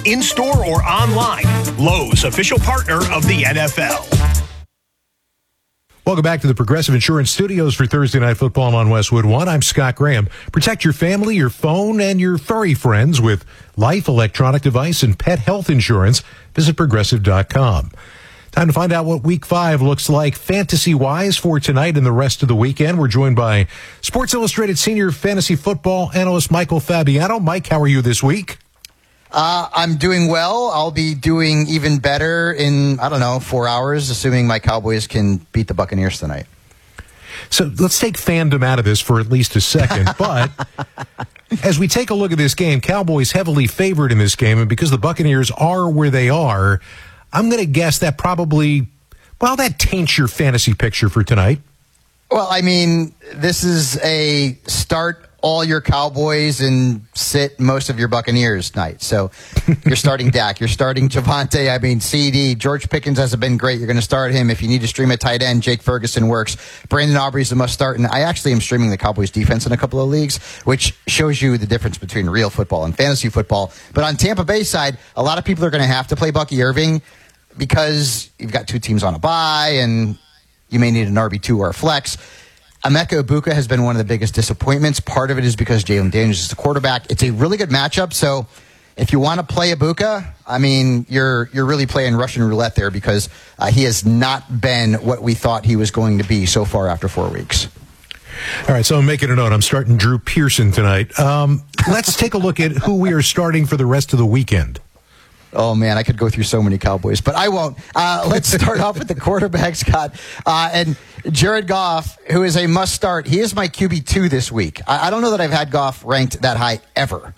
In-store or online, Lowe's, official partner of the NFL. Welcome back to the Progressive Insurance Studios for Thursday Night Football on Westwood One. I'm Scott Graham. Protect your family, your phone, and your furry friends with life, electronic device, and pet health insurance. Visit Progressive.com. Time to find out what Week 5 looks like fantasy-wise for tonight and the rest of the weekend. We're joined by Sports Illustrated senior fantasy football analyst Michael Fabiano. Mike, how are you this week? I'm doing well. I'll be doing even better in, 4 hours, assuming my Cowboys can beat the Buccaneers tonight. So let's take fandom out of this for at least a second. But as we take a look at this game, Cowboys heavily favored in this game. And because the Buccaneers are where they are, I'm going to guess that probably, that taints your fantasy picture for tonight. Well, this is a start all your Cowboys and sit most of your Buccaneers night. So you're starting Dak, you're starting Javonte, CD, George Pickens hasn't been great. You're going to start him. If you need to stream a tight end, Jake Ferguson works. Brandon Aubrey's a must start. And I actually am streaming the Cowboys defense in a couple of leagues, which shows you the difference between real football and fantasy football. But on Tampa Bay side, a lot of people are going to have to play Bucky Irving because you've got two teams on a bye and you may need an RB2 or a flex. Emeka Egbuka has been one of the biggest disappointments. Part of it is because Jalen Daniels is the quarterback. It's a really good matchup. So if you want to play Egbuka, you're really playing Russian roulette there because he has not been what we thought he was going to be so far after 4 weeks. All right, so I'm making a note. I'm starting Drew Pearson tonight. Let's take a look at who we are starting for the rest of the weekend. Oh, man, I could go through so many Cowboys, but I won't. Let's start off with the quarterback, Scott. And Jared Goff, who is a must-start, he is my QB2 this week. I don't know that I've had Goff ranked that high ever.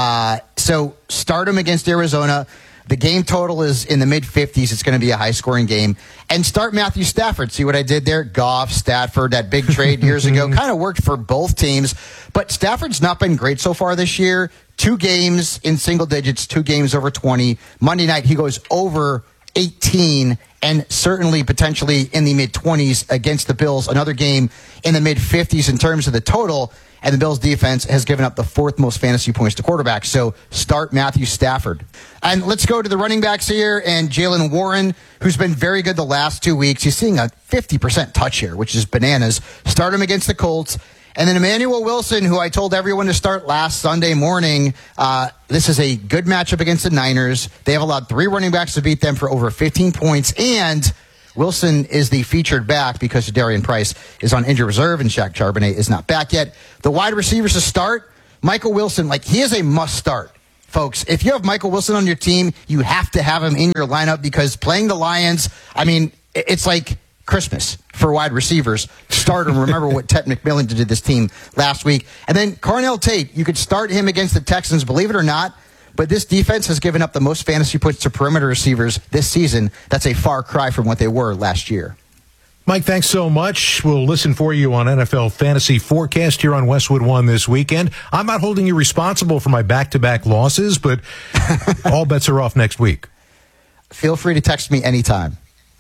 So start him against Arizona. The game total is in the mid-50s. It's going to be a high-scoring game. And start Matthew Stafford. See what I did there? Goff, Stafford, that big trade years ago. Kind of worked for both teams. But Stafford's not been great so far this year. 2 games in single digits, 2 games over 20. Monday night, he goes over 18 and certainly potentially in the mid-20s against the Bills. Another game in the mid-50s in terms of the total. And the Bills' defense has given up the 4th most fantasy points to quarterbacks. So start Matthew Stafford. And let's go to the running backs here. And Jaylen Warren, who's been very good the last 2 weeks. He's seeing a 50% touch here, which is bananas. Start him against the Colts. And then Emmanuel Wilson, who I told everyone to start last Sunday morning. This is a good matchup against the Niners. They have allowed 3 running backs to beat them for over 15 points. And Wilson is the featured back because Darian Price is on injured reserve and Shaq Charbonnet is not back yet. The wide receivers to start, Michael Wilson, he is a must start. Folks, if you have Michael Wilson on your team, you have to have him in your lineup because playing the Lions, it's like Christmas for wide receivers. Start him. Remember what Ted McMillan did to this team last week. And then Carnell Tate, you could start him against the Texans, believe it or not. But this defense has given up the most fantasy points to perimeter receivers this season. That's a far cry from what they were last year. Mike, thanks so much. We'll listen for you on NFL Fantasy Forecast here on Westwood One this weekend. I'm not holding you responsible for my back-to-back losses, but all bets are off next week. Feel free to text me anytime.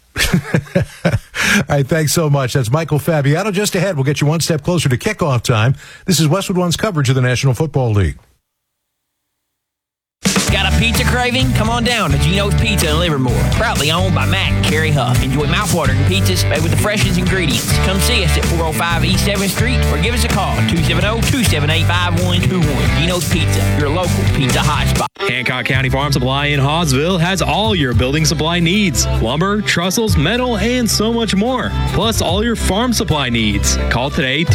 All right, thanks so much. That's Michael Fabiano. Just ahead, we'll get you one step closer to kickoff time. This is Westwood One's coverage of the National Football League. Got a pizza craving? Come on down to Gino's Pizza in Livermore. Proudly owned by Matt and Carrie Huff. Enjoy mouthwatering pizzas made with the freshest ingredients. Come see us at 405 East 7th Street or give us a call at 270-278-5121. Gino's Pizza, your local pizza hotspot. Hancock County Farm Supply in Hawesville has all your building supply needs. Lumber, trestles, metal, and so much more. Plus all your farm supply needs. Call today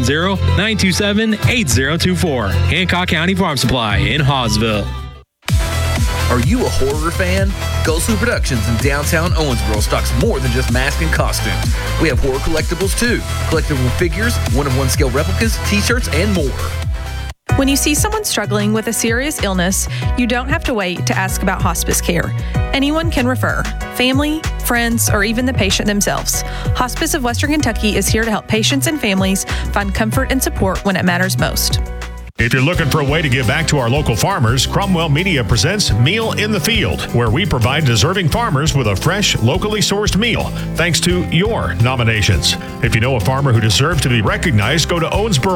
270-927-8024. Hancock County Farm Supply in Hawesville. Are you a horror fan? Ghostly Productions in downtown Owensboro stocks more than just masks and costumes. We have horror collectibles too. Collectible figures, 1-of-1 scale replicas, t-shirts, and more. When you see someone struggling with a serious illness, you don't have to wait to ask about hospice care. Anyone can refer. Family, friends, or even the patient themselves. Hospice of Western Kentucky is here to help patients and families find comfort and support when it matters most. If you're looking for a way to give back to our local farmers, Cromwell Media presents Meal in the Field, where we provide deserving farmers with a fresh, locally sourced meal, thanks to your nominations. If you know a farmer who deserves to be recognized, go to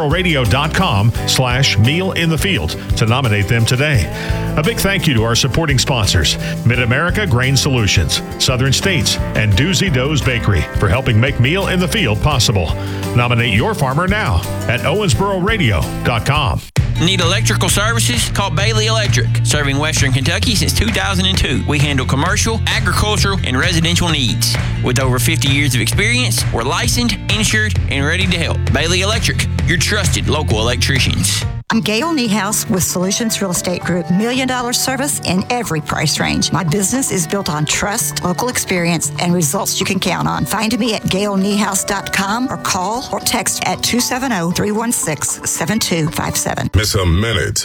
owensbororadio.com/mealinthefield to nominate them today. A big thank you to our supporting sponsors, Mid-America Grain Solutions, Southern States, and Doozy Doe's Bakery for helping make Meal in the Field possible. Nominate your farmer now at owensbororadio.com. Need electrical services? Call Bailey Electric, serving Western Kentucky since 2002. We handle commercial, agricultural, and residential needs. With over 50 years of experience, we're licensed, insured, and ready to help. Bailey Electric, your trusted local electricians. I'm Gail Niehaus with Solutions Real Estate Group. $1 million service in every price range. My business is built on trust, local experience, and results you can count on. Find me at gailniehaus.com or call or text at 270-316-7257. Miss a minute.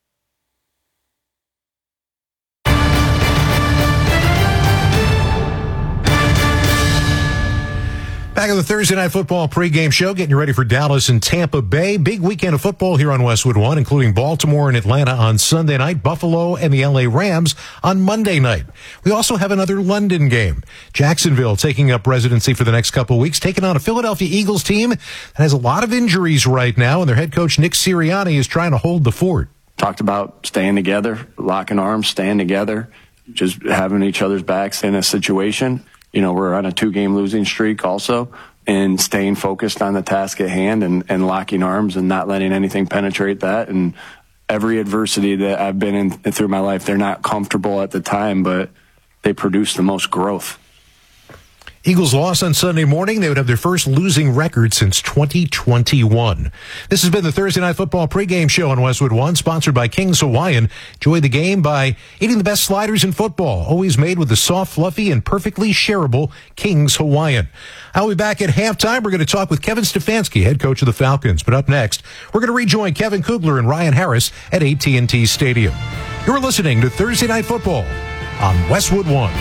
Back at the Thursday Night Football pregame show, getting you ready for Dallas and Tampa Bay. Big weekend of football here on Westwood One, including Baltimore and Atlanta on Sunday night, Buffalo and the LA Rams on Monday night. We also have another London game. Jacksonville taking up residency for the next couple of weeks, taking on a Philadelphia Eagles team that has a lot of injuries right now, and their head coach Nick Sirianni is trying to hold the fort. Talked about staying together, locking arms, staying together, just having each other's backs in a situation. You know, we're on a 2-game losing streak also, and staying focused on the task at hand and locking arms and not letting anything penetrate that. And every adversity that I've been in through my life, they're not comfortable at the time, but they produce the most growth. Eagles lost on Sunday morning. They would have their first losing record since 2021. This has been the Thursday Night Football pregame show on Westwood One, sponsored by King's Hawaiian. Enjoy the game by eating the best sliders in football, always made with the soft, fluffy, and perfectly shareable King's Hawaiian. I'll be back at halftime. We're going to talk with Kevin Stefanski, head coach of the Falcons. But up next, we're going to rejoin Kevin Kugler and Ryan Harris at AT&T Stadium. You're listening to Thursday Night Football on Westwood One.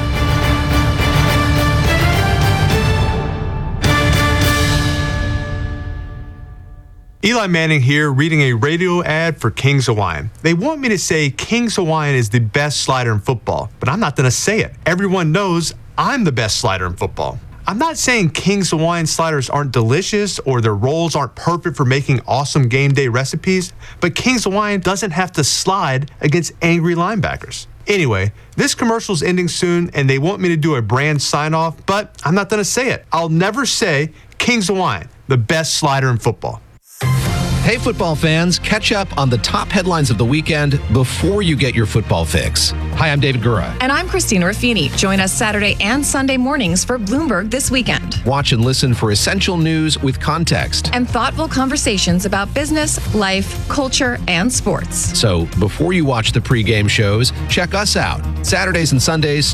Eli Manning here, reading a radio ad for King's Hawaiian. They want me to say King's Hawaiian is the best slider in football, but I'm not going to say it. Everyone knows I'm the best slider in football. I'm not saying King's Hawaiian sliders aren't delicious or their rolls aren't perfect for making awesome game day recipes, but King's Hawaiian doesn't have to slide against angry linebackers. Anyway, this commercial's ending soon, and they want me to do a brand sign-off, but I'm not going to say it. I'll never say King's Hawaiian, the best slider in football. Hey, football fans, catch up on the top headlines of the weekend before you get your football fix. Hi, I'm David Gura. And I'm Christina Raffini. Join us Saturday and Sunday mornings for Bloomberg This Weekend. Watch and listen for essential news with context and thoughtful conversations about business, life, culture, and sports. So before you watch the pregame shows, check us out. Saturdays and Sundays,